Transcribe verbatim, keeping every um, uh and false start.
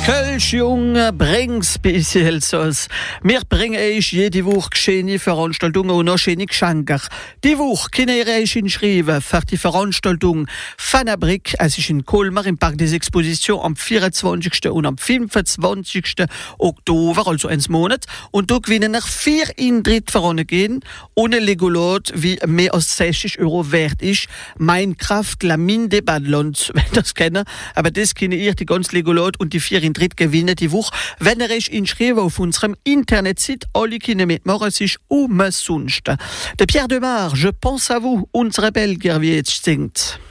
Kölsch-Junge, bring's bis Elsass. Wir bringen euch jede Woche schöne Veranstaltungen und auch schöne Geschenke. Die Woche könnt ihr euch inschreiben für die Veranstaltung Fanabrik. Es ist in Colmar im Park des Expositions am vierundzwanzigsten und am fünfundzwanzigsten Oktober, also ein Monat. Und da gewinnen noch vier Eintritte vorangehen, ohne Legolot, wie mehr als sechzig Euro wert ist. Minecraft, la Mine des Badlands, wenn ihr das kennt. Aber das könnt ihr die ganze Legolot und die vier Eintritte gewinnen die Woche. Wenn ihr euch inschreibt auf unserem Internetsite, alle können mitmachen, es ist umsonst. Der Pierre Demar, je pense à vous, unsere Belgier, wie jetzt singt.